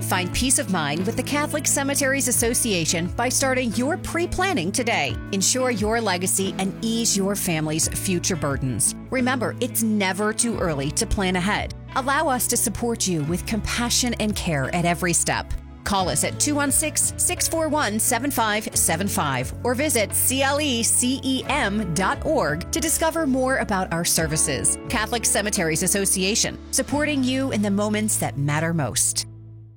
Find peace of mind with the Catholic Cemeteries Association by starting your pre-planning today. Ensure your legacy and ease your family's future burdens. Remember, it's never too early to plan ahead. Allow us to support you with compassion and care at every step. Call us at 216-641-7575 or visit clecem.org to discover more about our services. Catholic Cemeteries Association, supporting you in the moments that matter most.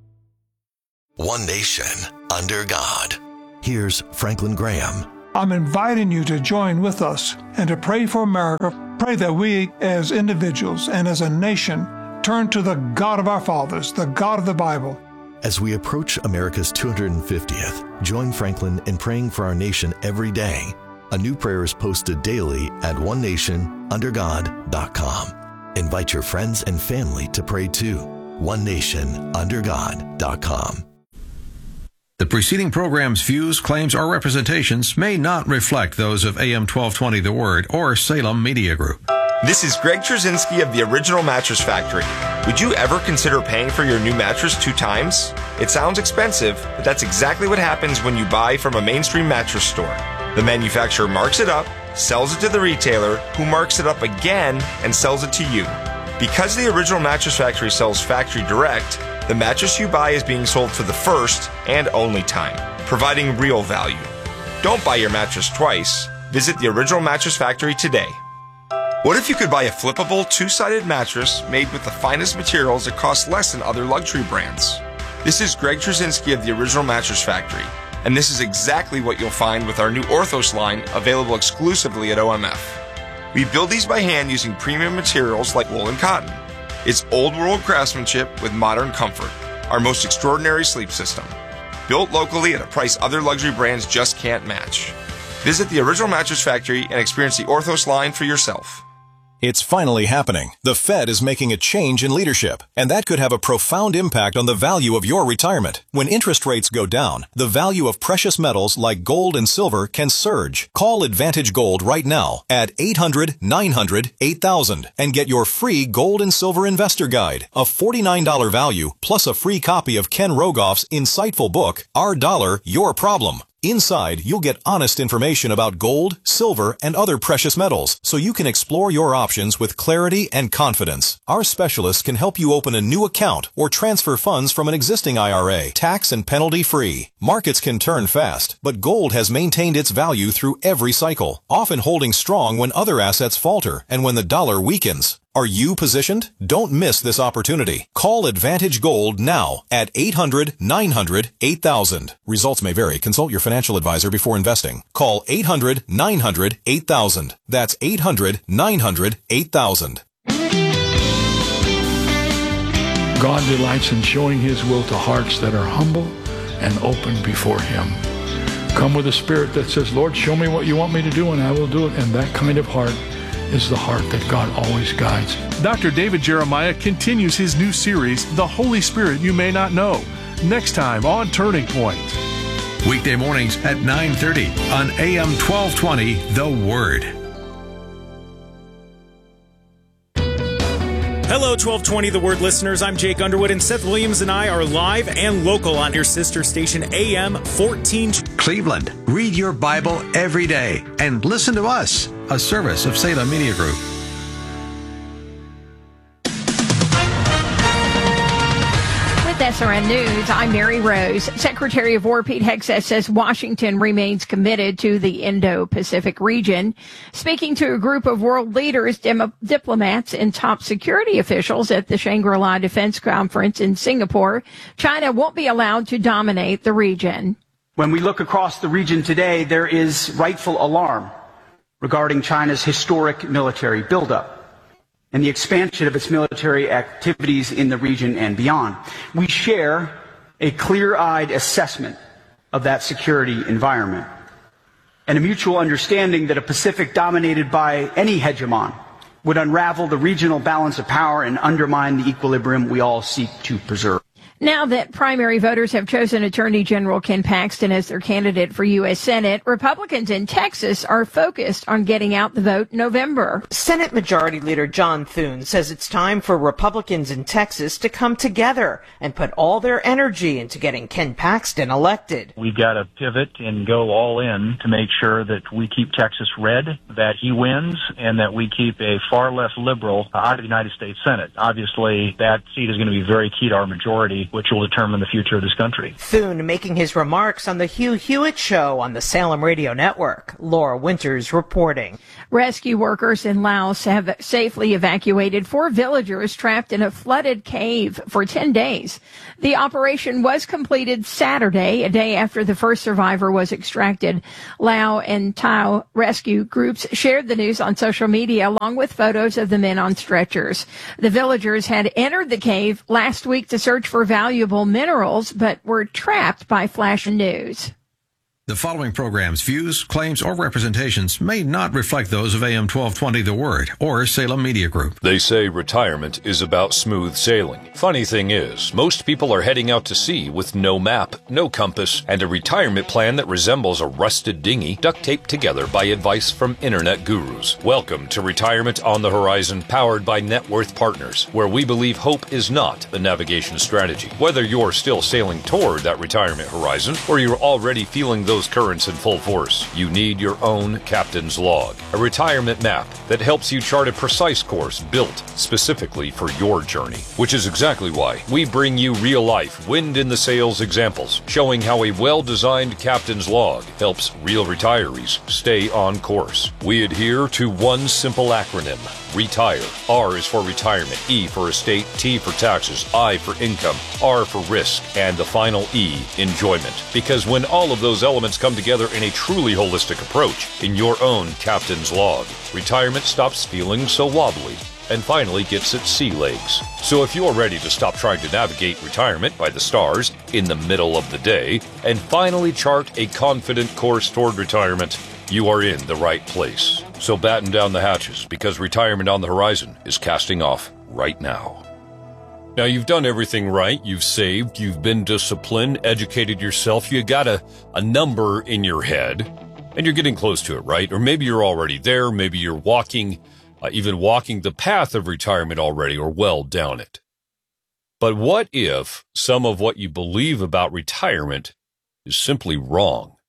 One nation under God. Here's Franklin Graham. I'm inviting you to join with us and to pray for America. Pray that we as individuals and as a nation turn to the God of our fathers, the God of the Bible. As we approach America's 250th, join Franklin in praying for our nation every day. A new prayer is posted daily at onenationundergod.com. Invite your friends and family to pray too. onenationundergod.com. The preceding program's views, claims, or representations may not reflect those of AM 1220 The Word or Salem Media Group. This is Greg Trzynski of the Original Mattress Factory. Would you ever consider paying for your new mattress 2 times? It sounds expensive, but that's exactly what happens when you buy from a mainstream mattress store. The manufacturer marks it up, sells it to the retailer, who marks it up again and sells it to you. Because the Original Mattress Factory sells factory direct, the mattress you buy is being sold for the first and only time, providing real value. Don't buy your mattress twice. Visit the Original Mattress Factory today. What if you could buy a flippable 2-sided mattress made with the finest materials that cost less than other luxury brands? This is Greg Trzynski of the Original Mattress Factory, and this is exactly what you'll find with our new Orthos line available exclusively at OMF. We build these by hand using premium materials like wool and cotton. It's old world craftsmanship with modern comfort, our most extraordinary sleep system. Built locally at a price other luxury brands just can't match. Visit the Original Mattress Factory and experience the Orthos line for yourself. It's finally happening. The Fed is making a change in leadership, and that could have a profound impact on the value of your retirement. When interest rates go down, the value of precious metals like gold and silver can surge. Call Advantage Gold right now at 800-900-8000 and get your free Gold and Silver Investor Guide, a $49 value, plus a free copy of Ken Rogoff's insightful book, Our Dollar, Your Problem. Inside, you'll get honest information about gold, silver, and other precious metals, so you can explore your options with clarity and confidence. Our specialists can help you open a new account or transfer funds from an existing IRA, tax and penalty-free. Markets can turn fast, but gold has maintained its value through every cycle, often holding strong when other assets falter and when the dollar weakens. Are you positioned? Don't miss this opportunity. Call Advantage Gold now at 800-900-8000. Results may vary. Consult your financial advisor before investing. Call 800-900-8000. That's 800-900-8000. God delights in showing His will to hearts that are humble and open before Him. Come with a spirit that says, Lord, show me what you want me to do and I will do it. And that kind of heart is the heart that God always guides. Dr. David Jeremiah continues his new series, The Holy Spirit You May Not Know, next time on Turning Point. Weekday mornings at 9:30 on AM 1220, The Word. Hello, 1220 The Word listeners. I'm Jake Underwood, and Seth Williams and I are live and local on your sister station, AM 14. Cleveland, read your Bible every day and listen to us. A service of Salem Media Group. With SRN News, I'm Mary Rose. Secretary of War Pete Hegseth says Washington remains committed to the Indo-Pacific region. Speaking to a group of world leaders, diplomats, and top security officials at the Shangri-La Defense Conference in Singapore, China won't be allowed to dominate the region. When we look across the region today, there is rightful alarm regarding China's historic military buildup and the expansion of its military activities in the region and beyond. We share a clear-eyed assessment of that security environment and a mutual understanding that a Pacific dominated by any hegemon would unravel the regional balance of power and undermine the equilibrium we all seek to preserve. Now that primary voters have chosen Attorney General Ken Paxton as their candidate for U.S. Senate, Republicans in Texas are focused on getting out the vote in November. Senate Majority Leader John Thune says it's time for Republicans in Texas to come together and put all their energy into getting Ken Paxton elected. We've got to pivot and go all in to make sure that we keep Texas red, that he wins, and that we keep a far less liberal out of the United States Senate. Obviously, that seat is going to be very key to our majority, which will determine the future of this country. Thune making his remarks on the Hugh Hewitt Show on the Salem Radio Network. Laura Winters reporting. Rescue workers in Laos have safely evacuated 4 villagers trapped in a flooded cave for 10 days. The operation was completed Saturday, a day after the first survivor was extracted. Lao and Tao rescue groups shared the news on social media along with photos of the men on stretchers. The villagers had entered the cave last week to search for valuable minerals, but were trapped by flash news. The following program's views, claims, or representations may not reflect those of AM 1220 The Word or Salem Media Group. They say retirement is about smooth sailing. Funny thing is, most people are heading out to sea with no map, no compass, and a retirement plan that resembles a rusted dinghy duct taped together by advice from internet gurus. Welcome to Retirement on the Horizon, powered by Net Worth Partners, where we believe hope is not the navigation strategy. Whether you're still sailing toward that retirement horizon or you're already feeling those currents in full force, you need your own captain's log, a retirement map that helps you chart a precise course built specifically for your journey, which is exactly why we bring you real-life, wind-in-the-sails examples showing how a well-designed captain's log helps real retirees stay on course. We adhere to one simple acronym: RETIRE. R is for retirement, E for estate, T for taxes, I for income, R for risk, and the final E, enjoyment. Because when all of those elements come together in a truly holistic approach in your own captain's log, retirement stops feeling so wobbly and finally gets its sea legs. So if you're ready to stop trying to navigate retirement by the stars in the middle of the day and finally chart a confident course toward retirement, you are in the right place. So batten down the hatches, because Retirement on the Horizon is casting off right now. Now, you've done everything right. You've saved, you've been disciplined, educated yourself. You got a number in your head, and you're getting close to it, right? Or maybe you're already there. Maybe you're walking the path of retirement already, or well down it. But what if some of what you believe about retirement is simply wrong?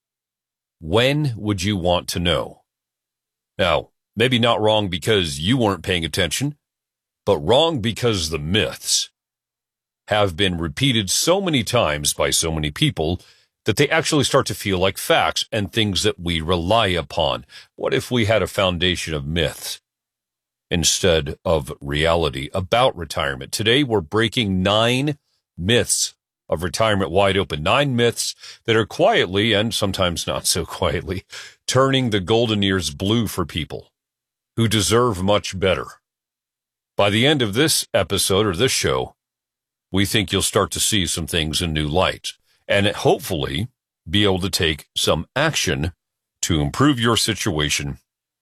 When would you want to know? Now, maybe not wrong because you weren't paying attention, but wrong because the myths have been repeated so many times by so many people that they actually start to feel like facts and things that we rely upon. What if we had a foundation of myths instead of reality about retirement? Today, we're breaking 9 myths of retirement wide open. 9 myths that are quietly, and sometimes not so quietly, turning the golden years blue for people who deserve much better. By the end of this episode or this show, we think you'll start to see some things in new light and hopefully be able to take some action to improve your situation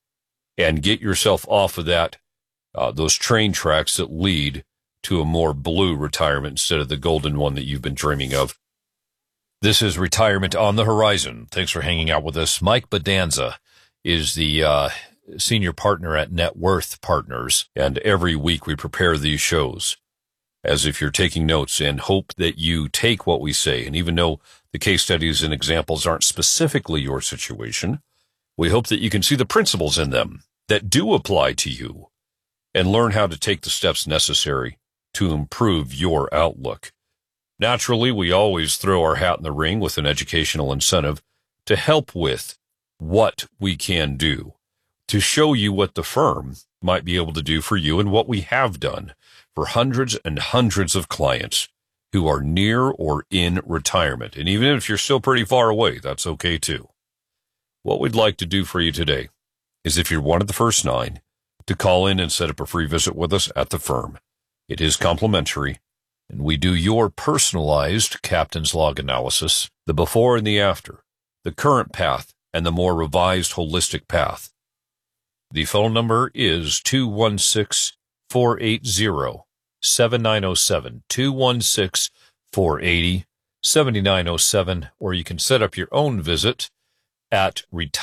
and get yourself off of that, those train tracks that lead to a more blue retirement instead of the golden one that you've been dreaming of. This is Retirement on the Horizon. Thanks for hanging out with us. Mike Bedanza is the senior partner at Net Worth Partners, and every week we prepare these shows as if you're taking notes and hope that you take what we say. And even though the case studies and examples aren't specifically your situation, we hope that you can see the principles in them that do apply to you and learn how to take the steps necessary to improve your outlook. Naturally, we always throw our hat in the ring with an educational incentive to help with what we can do, to show you what the firm might be able to do for you and what we have done for hundreds and hundreds of clients who are near or in retirement. And even if you're still pretty far away, that's okay too. What we'd like to do for you today is, if you're one of the first 9, to call in and set up a free visit with us at the firm. It is complimentary, and we do your personalized captain's log analysis, the before and the after, the current path, and the more revised holistic path. The phone number is 216-480-7907, 888-480-7907, or you can set up your own visit at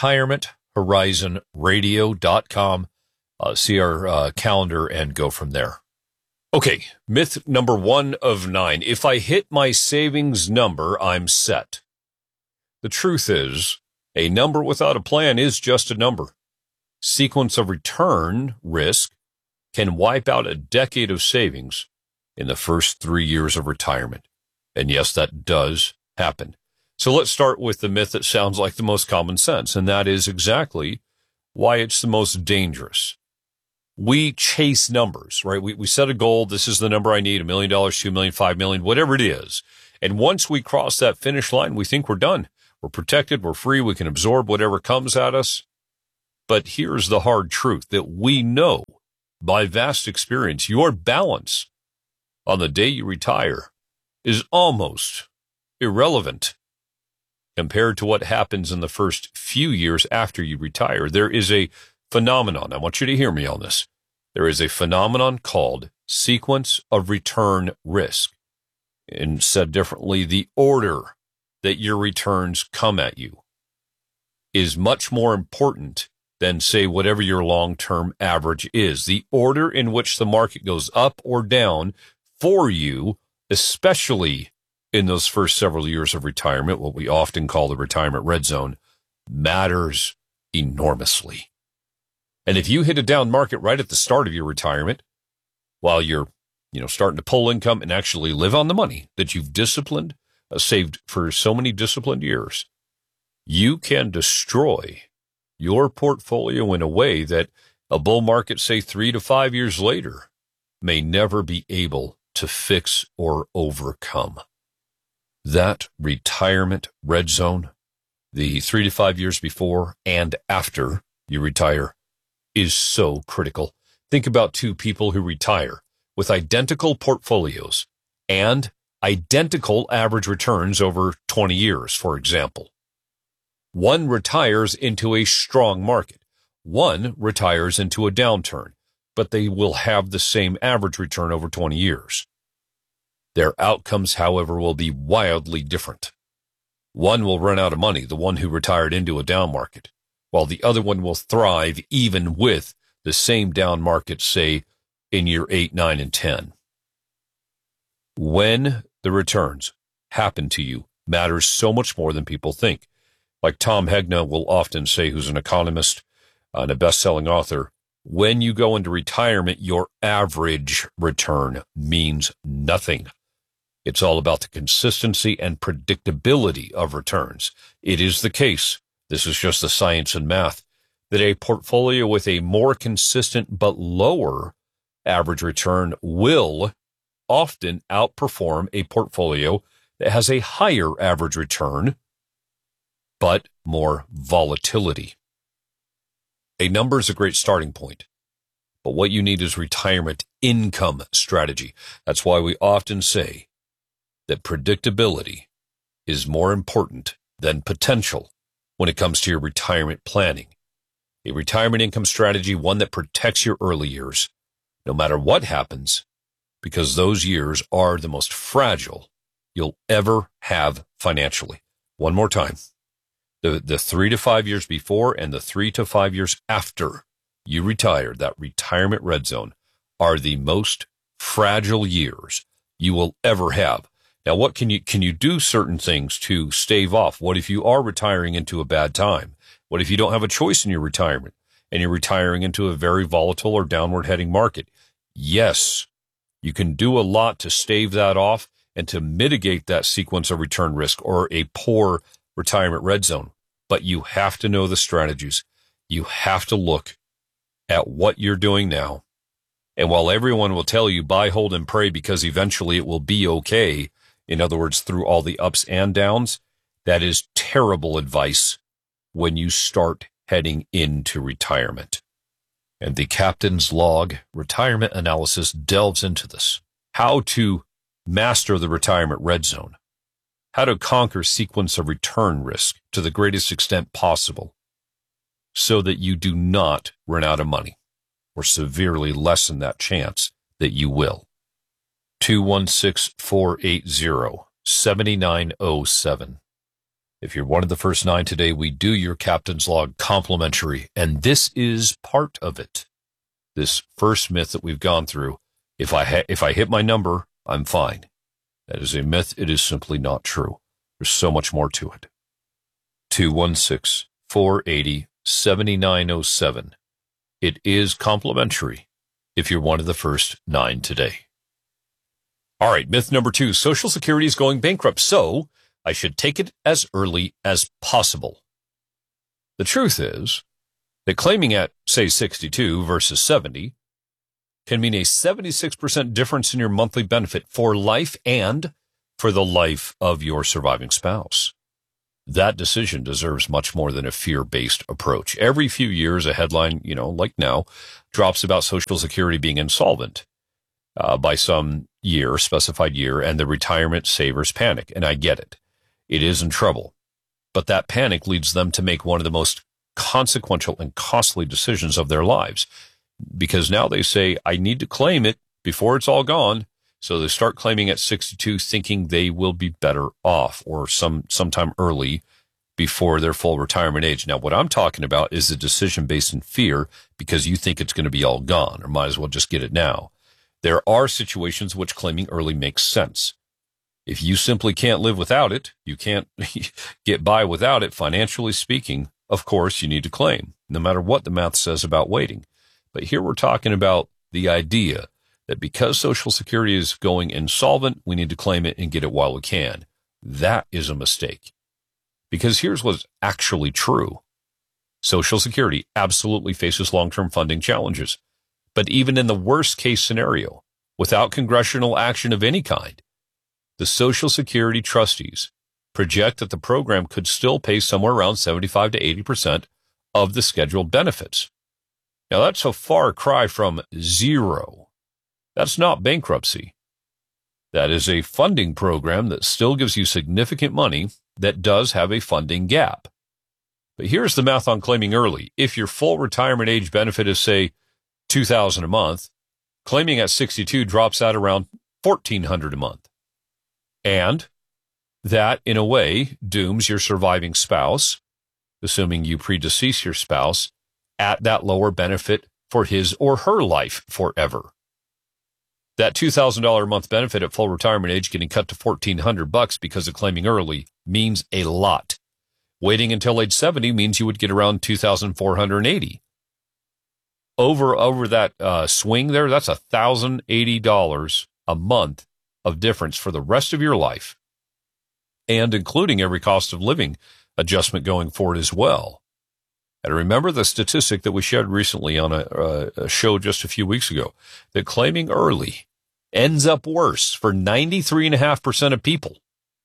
retirementhorizonradio.com. See our calendar and go from there. Okay, myth number 1 of 9. If I hit my savings number, I'm set. The truth is, a number without a plan is just a number. Sequence of return risk can wipe out a decade of savings in the first 3 years of retirement. And yes, that does happen. So let's start with the myth that sounds like the most common sense, and that is exactly why it's the most dangerous. We chase numbers, right? We set a goal. This is the number I need, $1 million, $2 million, $5 million, whatever it is. And once we cross that finish line, we think we're done. We're protected. We're free. We can absorb whatever comes at us. But here's the hard truth that we know by vast experience, your balance on the day you retire is almost irrelevant compared to what happens in the first few years after you retire. There is a phenomenon. I want you to hear me on this. There is a phenomenon called sequence of return risk. And said differently, the order that your returns come at you is much more important than, say, whatever your long-term average is. The order in which the market goes up or down for you, especially in those first several years of retirement, what we often call the retirement red zone, matters enormously. And if you hit a down market right at the start of your retirement, while you're, starting to pull income and actually live on the money that you've disciplined, saved for so many disciplined years, you can destroy your portfolio in a way that a bull market, say 3 to 5 years later, may never be able to fix or overcome. That retirement red zone, the 3 to 5 years before and after you retire, is so critical. Think about two people who retire with identical portfolios and identical average returns over 20 years, for example. One retires into a strong market. One retires into a downturn, but they will have the same average return over 20 years. Their outcomes, however, will be wildly different. One will run out of money, the one who retired into a down market, while the other one will thrive even with the same down market, say, in year 8, 9, and 10. When the returns happen to you matters so much more than people think. Like Tom Hegna will often say, who's an economist and a best-selling author, when you go into retirement, your average return means nothing. It's all about the consistency and predictability of returns. It is the case, this is just the science and math, that a portfolio with a more consistent but lower average return will often outperform a portfolio that has a higher average return but more volatility. A number is a great starting point, but what you need is retirement income strategy. That's why we often say that predictability is more important than potential when it comes to your retirement planning. A retirement income strategy, one that protects your early years, no matter what happens, because those years are the most fragile you'll ever have financially. One more time. The 3 to 5 years before and the 3 to 5 years after you retire, that retirement red zone, are the most fragile years you will ever have. Now, what can you do certain things to stave off? What if you are retiring into a bad time? What if you don't have a choice in your retirement and you're retiring into a very volatile or downward heading market? Yes, you can do a lot to stave that off and to mitigate that sequence of return risk or a poor retirement red zone. But you have to know the strategies. You have to look at what you're doing now. And while everyone will tell you buy, hold, and pray because eventually it will be okay, in other words, through all the ups and downs, that is terrible advice when you start heading into retirement. And the Captain's Log retirement analysis delves into this. How to master the retirement red zone. How to conquer sequence of return risk to the greatest extent possible so that you do not run out of money or severely lessen that chance that you will. 216-480-7907. If you're one of the first 9 today, we do your Captain's Log complimentary, and this is part of it. This first myth that we've gone through, if I hit my number, I'm fine. That is a myth. It is simply not true. There's so much more to it. 216-480-7907. It is complimentary if you're one of the first 9 today. All right, myth number 2, Social Security is going bankrupt, so I should take it as early as possible. The truth is that claiming at, say, 62 versus 70 can mean a 76% difference in your monthly benefit for life and for the life of your surviving spouse. That decision deserves much more than a fear-based approach. Every few years, a headline, like now, drops about Social Security being insolvent by some year, specified year, and the retirement savers panic. And I get it. It is in trouble. But that panic leads them to make one of the most consequential and costly decisions of their lives. Because now they say, I need to claim it before it's all gone. So they start claiming at 62, thinking they will be better off or sometime early before their full retirement age. Now, what I'm talking about is a decision based in fear because you think it's going to be all gone or might as well just get it now. There are situations which claiming early makes sense. If you simply can't live without it, you can't get by without it, financially speaking, of course, you need to claim, no matter what the math says about waiting. But here we're talking about the idea that because Social Security is going insolvent, we need to claim it and get it while we can. That is a mistake. Because here's what's actually true. Social Security absolutely faces long-term funding challenges. But even in the worst-case scenario, without congressional action of any kind, the Social Security trustees project that the program could still pay somewhere around 75 to 80% of the scheduled benefits. Now, that's a far cry from zero. That's not bankruptcy. That is a funding program that still gives you significant money that does have a funding gap. But here's the math on claiming early. If your full retirement age benefit is, say, $2,000 a month, claiming at 62 drops out around $1,400 a month. And that, in a way, dooms your surviving spouse, assuming you predecease your spouse, at that lower benefit for his or her life forever. That $2,000 a month benefit at full retirement age getting cut to $1,400 because of claiming early means a lot. Waiting until age 70 means you would get around $2,480. Over that swing there, that's $1,080 a month of difference for the rest of your life, and including every cost of living adjustment going forward as well. And remember the statistic that we shared recently on a show just a few weeks ago, that claiming early ends up worse for 93.5% of people.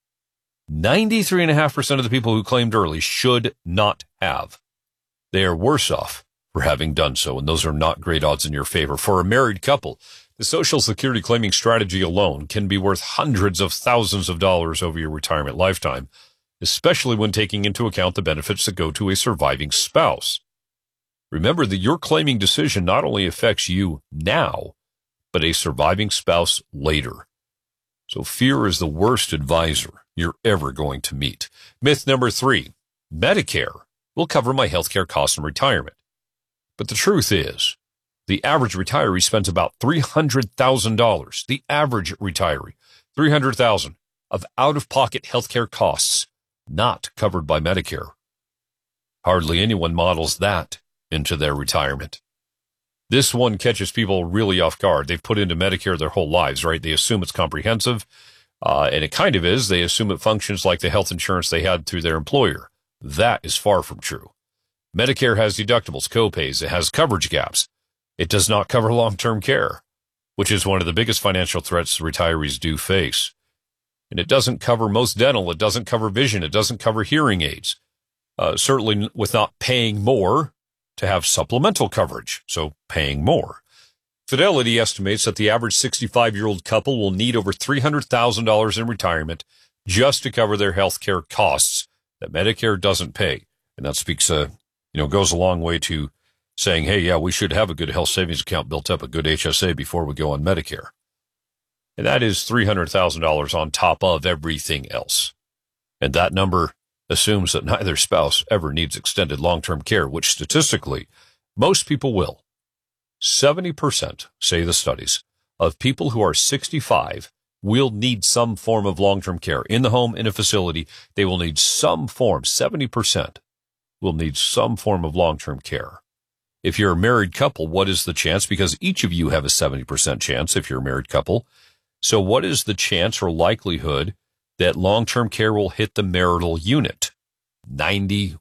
93.5% of the people who claimed early should not have. They are worse off for having done so, and those are not great odds in your favor. For a married couple, the Social Security claiming strategy alone can be worth hundreds of thousands of dollars over your retirement lifetime, especially when taking into account the benefits that go to a surviving spouse. Remember that your claiming decision not only affects you now, but a surviving spouse later. So fear is the worst advisor you're ever going to meet. Myth number 3, Medicare will cover my healthcare costs in retirement. But the truth is, the average retiree spends about $300,000. The average retiree, $300,000 of out-of-pocket healthcare costs not covered by Medicare. Hardly anyone models that into their retirement. This one catches people really off guard. They've put into Medicare their whole lives, right? They assume it's comprehensive, and it kind of is. They assume it functions like the health insurance they had through their employer. That is far from true. Medicare has deductibles, copays. It has coverage gaps. It does not cover long-term care, which is one of the biggest financial threats retirees do face. And it doesn't cover most dental. It doesn't cover vision. It doesn't cover hearing aids. Certainly with not paying more to have supplemental coverage, so paying more. Fidelity estimates that the average 65-year-old couple will need over $300,000 in retirement just to cover their health care costs that Medicare doesn't pay. And that speaks, goes a long way to saying, hey, yeah, we should have a good health savings account built up, a good HSA before we go on Medicare. And that is $300,000 on top of everything else. And that number assumes that neither spouse ever needs extended long-term care, which statistically, most people will. 70%, say the studies, of people who are 65 will need some form of long-term care. In the home, in a facility, they will need some form. 70% will need some form of long-term care. If you're a married couple, what is the chance? Because each of you have a 70% chance if you're a married couple. So what is the chance or likelihood that long-term care will hit the marital unit? 91%.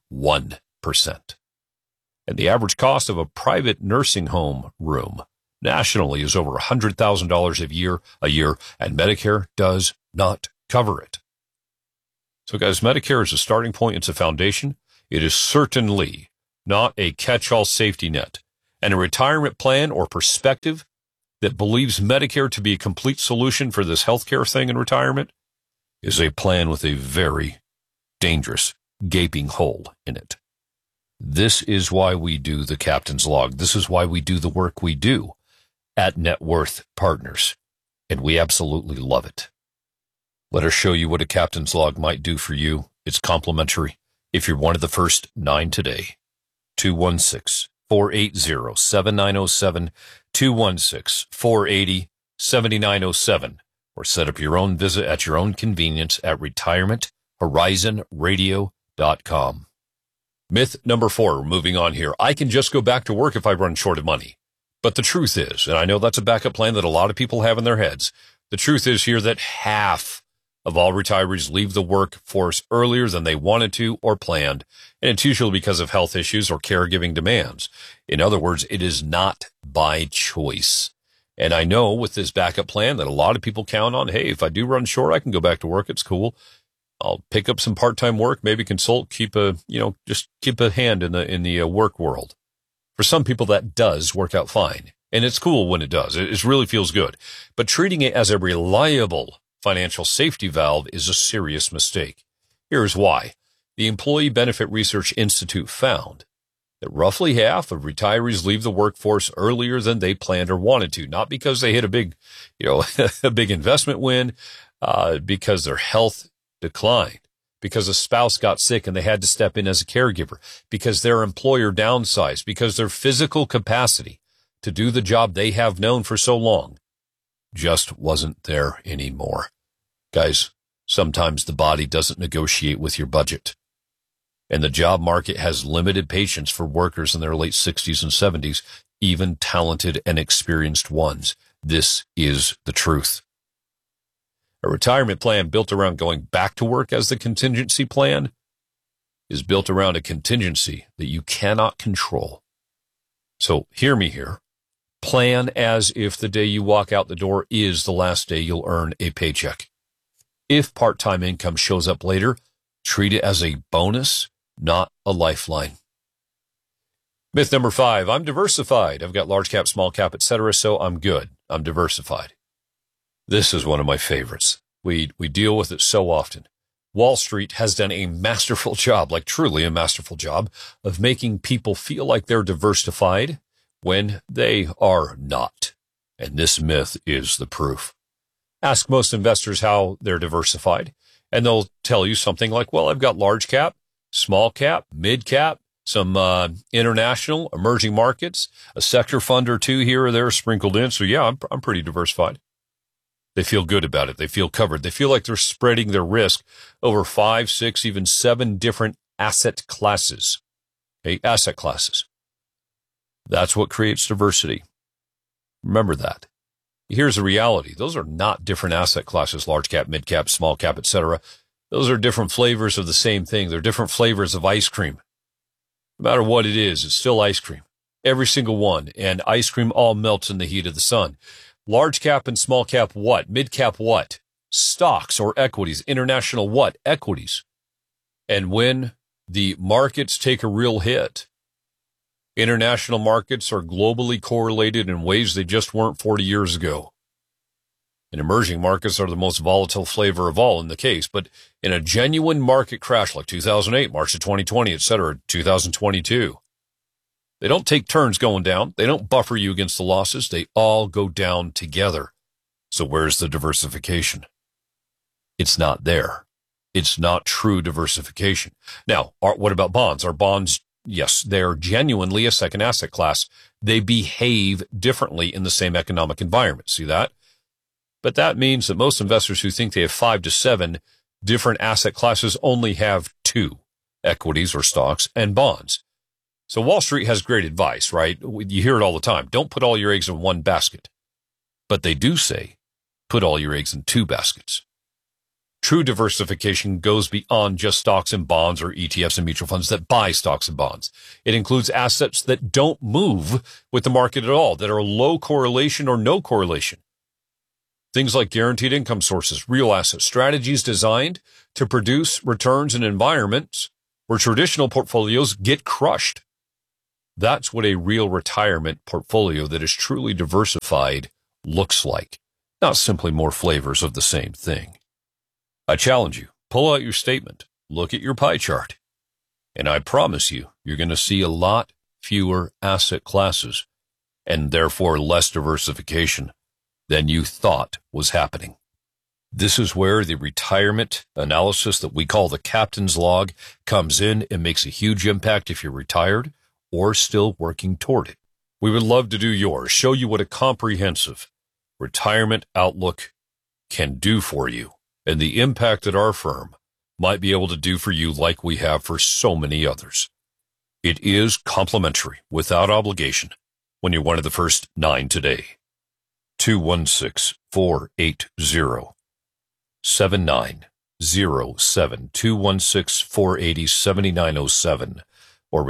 And the average cost of a private nursing home room nationally is over $100,000 a year, and Medicare does not cover it. So guys, Medicare is a starting point. It's a foundation. It is certainly not a catch-all safety net. And a retirement plan or perspective that believes Medicare to be a complete solution for this healthcare thing in retirement is a plan with a very dangerous gaping hole in it. This is why we do the Captain's Log. This is why we do the work we do at Net Worth Partners, and we absolutely love it. Let us show you what a Captain's Log might do for you. It's complimentary. If you're one of the first 9 today, 216-480-7907, 216-480-7907, or set up your own visit at your own convenience at retirementhorizonradio.com. Myth number 4, moving on here. I can just go back to work if I run short of money. But the truth is, and I know that's a backup plan that a lot of people have in their heads, the truth is here that half of all retirees leave the workforce earlier than they wanted to or planned, and it's usually because of health issues or caregiving demands. In other words, it is not by choice. And I know with this backup plan that a lot of people count on, hey, if I do run short, I can go back to work. It's cool. I'll pick up some part-time work, maybe consult, keep a hand in the work world. For some people, that does work out fine, and it's cool when it does. It really feels good. But treating it as a reliable financial safety valve is a serious mistake. Here's why. The Employee Benefit Research Institute found that roughly half of retirees leave the workforce earlier than they planned or wanted to, not because they hit a big investment win, because their health declined, because a spouse got sick and they had to step in as a caregiver, because their employer downsized, because their physical capacity to do the job they have known for so long just wasn't there anymore. Guys, sometimes the body doesn't negotiate with your budget. And the job market has limited patience for workers in their late 60s and 70s, even talented and experienced ones. This is the truth. A retirement plan built around going back to work as the contingency plan is built around a contingency that you cannot control. So hear me here. Plan as if the day you walk out the door is the last day you'll earn a paycheck. If part-time income shows up later, treat it as a bonus, not a lifeline. Myth number 5, I'm diversified. I've got large cap, small cap, etc., so I'm good. I'm diversified. This is one of my favorites. We deal with it so often. Wall Street has done a masterful job, like truly a masterful job, of making people feel like they're diversified when they are not. And this myth is the proof. Ask most investors how they're diversified, and they'll tell you something like, well, I've got large cap, small cap, mid cap, some international, emerging markets, a sector fund or two here or there sprinkled in. So yeah, I'm pretty diversified. They feel good about it. They feel covered. They feel like they're spreading their risk over 5, 6, even 7 different asset classes. Okay, asset classes. That's what creates diversity. Remember that. Here's the reality. Those are not different asset classes, large cap, mid cap, small cap, etc. Those are different flavors of the same thing. They're different flavors of ice cream. No matter what it is, it's still ice cream. Every single one. And ice cream all melts in the heat of the sun. Large cap and small cap what? Mid cap what? Stocks or equities. International what? Equities. And when the markets take a real hit, international markets are globally correlated in ways they just weren't 40 years ago. And emerging markets are the most volatile flavor of all in the case. But in a genuine market crash like 2008, March of 2020, etc., 2022, they don't take turns going down. They don't buffer you against the losses. They all go down together. So where's the diversification? It's not there. It's not true diversification. Now, what about bonds? Are bonds, yes, they're genuinely a second asset class. They behave differently in the same economic environment. See that? But that means that most investors who think they have 5 to 7 different asset classes only have 2, equities or stocks and bonds. So Wall Street has great advice, right? You hear it all the time. Don't put all your eggs in one basket. But they do say, put all your eggs in 2 baskets. True diversification goes beyond just stocks and bonds or ETFs and mutual funds that buy stocks and bonds. It includes assets that don't move with the market at all, that are low correlation or no correlation. Things like guaranteed income sources, real asset strategies designed to produce returns in environments where traditional portfolios get crushed. That's what a real retirement portfolio that is truly diversified looks like, not simply more flavors of the same thing. I challenge you, pull out your statement, look at your pie chart, and I promise you, you're going to see a lot fewer asset classes and therefore less diversification than you thought was happening. This is where the retirement analysis that we call the captain's log comes in and makes a huge impact if you're retired or still working toward it. We would love to do yours, show you what a comprehensive retirement outlook can do for you and the impact that our firm might be able to do for you like we have for so many others. It is complimentary, without obligation, when you're one of the first 9 today. 216-480-7907, 216-480-7907, or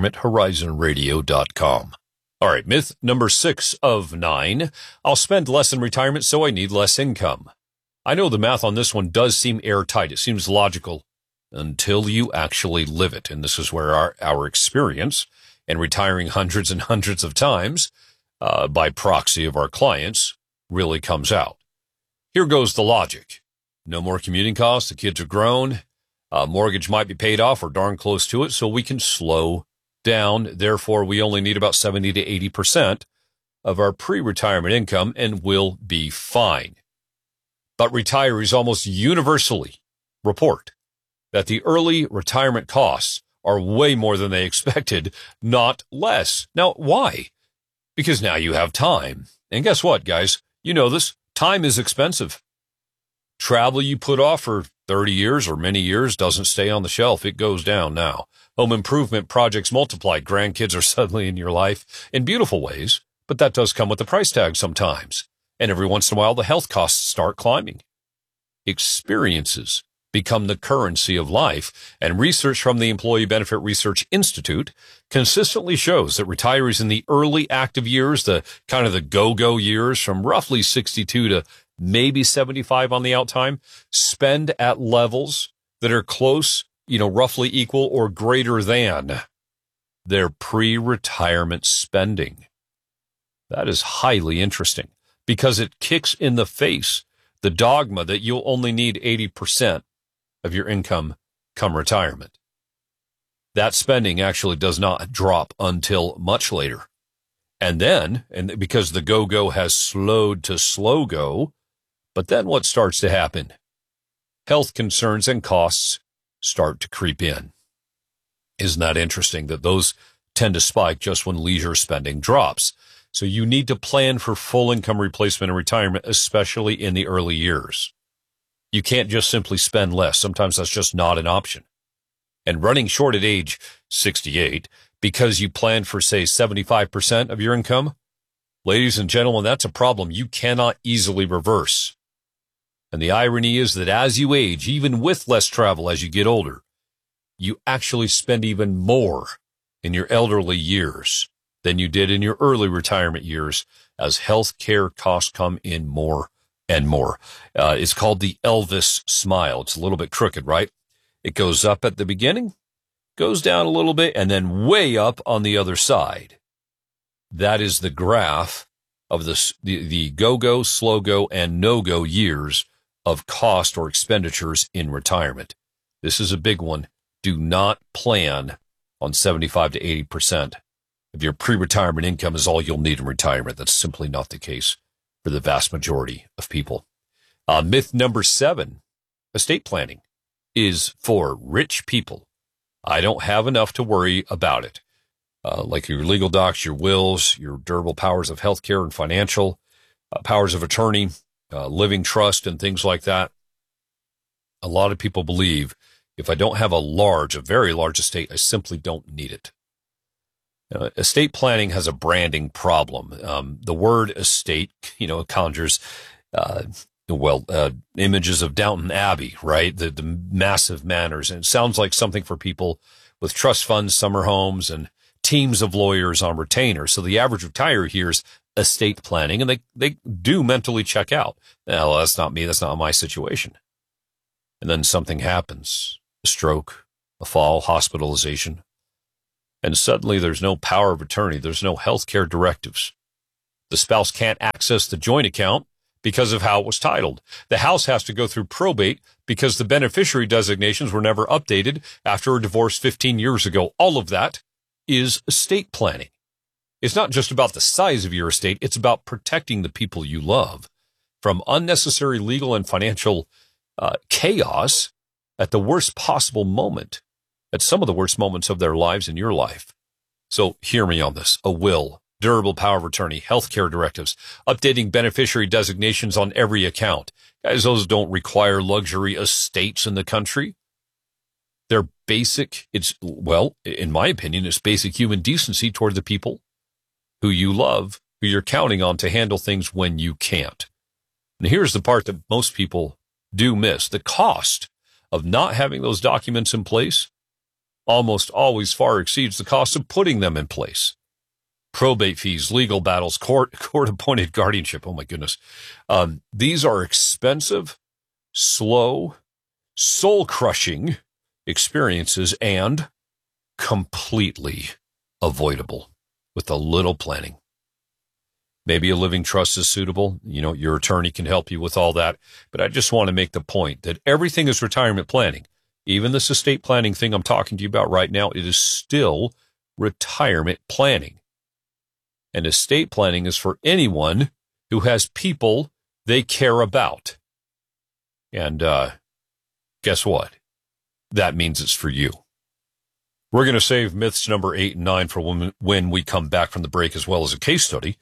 retirementhorizonradio.com. All right, myth number 6 of 9. I'll spend less in retirement, so I need less income. I know the math on this one does seem airtight. It seems logical until you actually live it. And this is where our experience and retiring hundreds and hundreds of times by proxy of our clients really comes out. Here goes the logic. No more commuting costs. The kids are grown. Mortgage might be paid off or darn close to it, so we can slow down. Therefore, we only need about 70 to 80% of our pre-retirement income and we'll be fine. But retirees almost universally report that the early retirement costs are way more than they expected, not less. Now, why? Because now you have time. And guess what, guys? You know this. Time is expensive. Travel you put off for 30 years or many years doesn't stay on the shelf. It goes down now. Home improvement projects multiplied. Grandkids are suddenly in your life in beautiful ways, but that does come with a price tag sometimes. And every once in a while, the health costs start climbing. Experiences become the currency of life, and research from the Employee Benefit Research Institute consistently shows that retirees in the early active years, the kind of the go-go years from roughly 62 to maybe 75 on the out time, spend at levels that are close, roughly equal or greater than their pre-retirement spending. That is highly interesting because it kicks in the face the dogma that you'll only need 80% of your income come retirement. That spending actually does not drop until much later. And because the go-go has slowed to slow go, but then what starts to happen? Health concerns and costs start to creep in. Isn't that interesting that those tend to spike just when leisure spending drops? So you need to plan for full income replacement in retirement, especially in the early years. You can't just simply spend less. Sometimes that's just not an option. And running short at age 68 because you plan for, say, 75% of your income, ladies and gentlemen, that's a problem you cannot easily reverse. And the irony is that as you age, even with less travel as you get older, you actually spend even more in your elderly years than you did in your early retirement years as health care costs come in more and more. It's called the Elvis smile. It's a little bit crooked, right? It goes up at the beginning, goes down a little bit, and then way up on the other side. That is the graph of the go-go, slow-go, and no-go years of cost or expenditures in retirement. This is a big one. Do not plan on 75 to 80% of your pre-retirement income is all you'll need in retirement. That's simply not the case. for the vast majority of people. Myth number 7, estate planning is for rich people. I don't have enough to worry about it. Like your legal docs, your wills, your durable powers of healthcare and financial powers of attorney, living trust and things like that. A lot of people believe if I don't have a very large estate, I simply don't need it. Estate planning has a branding problem. The word estate, conjures, images of Downton Abbey, right? The massive manors. And it sounds like something for people with trust funds, summer homes, and teams of lawyers on retainer. So the average retiree hears estate planning and they do mentally check out. Well, that's not me. That's not my situation. And then something happens, a stroke, a fall, hospitalization. And suddenly there's no power of attorney. There's no healthcare directives. The spouse can't access the joint account because of how it was titled. The house has to go through probate because the beneficiary designations were never updated after a divorce 15 years ago. All of that is estate planning. It's not just about the size of your estate. It's about protecting the people you love from unnecessary legal and financial chaos at the worst possible moment, at some of the worst moments of their lives in your life. So hear me on this. A will, durable power of attorney, healthcare directives, updating beneficiary designations on every account. Guys, those don't require luxury estates in the country. They're basic. In my opinion, it's basic human decency toward the people who you love, who you're counting on to handle things when you can't. And here's the part that most people do miss. The cost of not having those documents in place almost always far exceeds the cost of putting them in place. Probate fees, legal battles, court-appointed guardianship. Oh, my goodness. These are expensive, slow, soul-crushing experiences and completely avoidable with a little planning. Maybe a living trust is suitable. Your attorney can help you with all that. But I just want to make the point that everything is retirement planning. Even this estate planning thing I'm talking to you about right now, it is still retirement planning. And estate planning is for anyone who has people they care about. And guess what? That means it's for you. We're going to save myths number 8 and 9 for when we come back from the break, as well as a case study.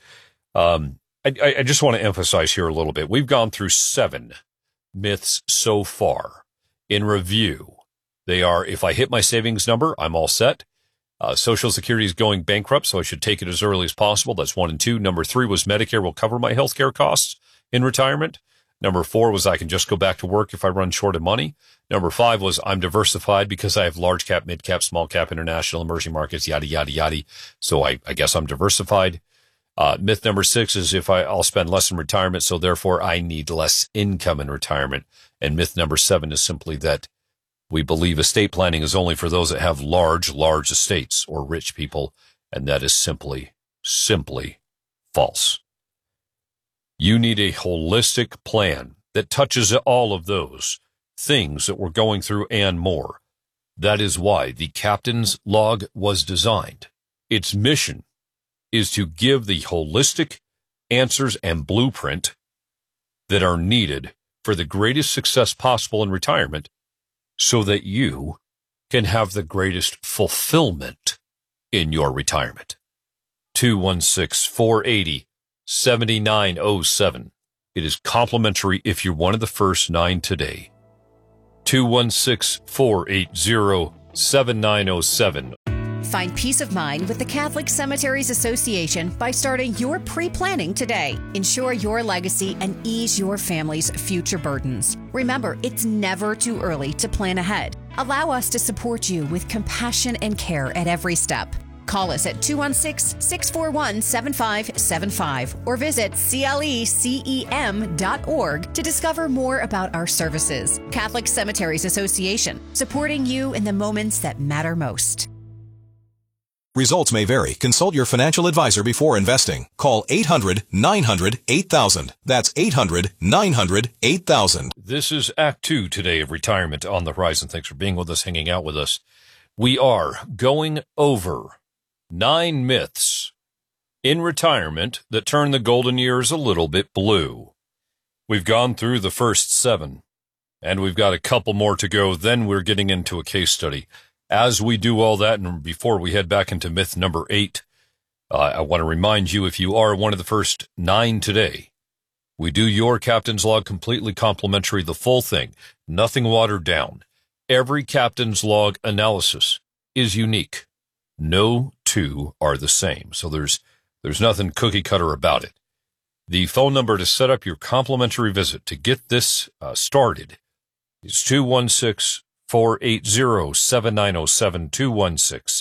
I just want to emphasize here a little bit. We've gone through 7 myths so far. In review, they are, if I hit my savings number, I'm all set. Social Security is going bankrupt, so I should take it as early as possible. That's 1 and 2. Number 3 was Medicare will cover my health care costs in retirement. Number 4 was I can just go back to work if I run short of money. Number 5 was I'm diversified because I have large cap, mid cap, small cap, international, emerging markets, yada, yada, yada. So I guess I'm diversified. Myth number 6 is I'll spend less in retirement, so therefore I need less income in retirement. And myth number 7 is simply that we believe estate planning is only for those that have large estates or rich people, and that is simply false. You need a holistic plan that touches all of those things that we're going through and more. That is why the Captain's Log was designed. Its mission is to give the holistic answers and blueprint that are needed for the greatest success possible in retirement so that you can have the greatest fulfillment in your retirement. 216-480-7907. It is complimentary if you're one of the first 9 today. 216-480-7907. Find peace of mind with the Catholic Cemeteries Association by starting your pre-planning today. Ensure your legacy and ease your family's future burdens. Remember, it's never too early to plan ahead. Allow us to support you with compassion and care at every step. Call us at 216-641-7575 or visit clecem.org to discover more about our services. Catholic Cemeteries Association, supporting you in the moments that matter most. Results may vary. Consult your financial advisor before investing. Call 800-900-8000. That's 800-900-8000. This is Act 2 today of Retirement on the Horizon. Thanks for being with us, hanging out with us. We are going over 9 myths in retirement that turn the golden years a little bit blue. We've gone through the first 7, and we've got a couple more to go. Then we're getting into a case study. As we do all that, and before we head back into myth number 8, I want to remind you, if you are one of the first 9 today, we do your captain's log completely complimentary, the full thing, nothing watered down. Every captain's log analysis is unique. No two are the same, so there's nothing cookie cutter about it. The phone number to set up your complimentary visit to get this started is 216-480-7907,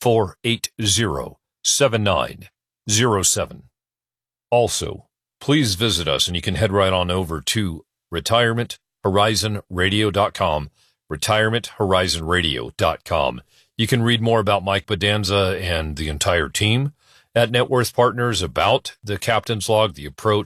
216-480-7907. Also, please visit us, and you can head right on over to retirementhorizonradio.com, retirementhorizonradio.com. You can read more about Mike Bedanza and the entire team at Net Worth Partners, about the Captain's Log, the approach,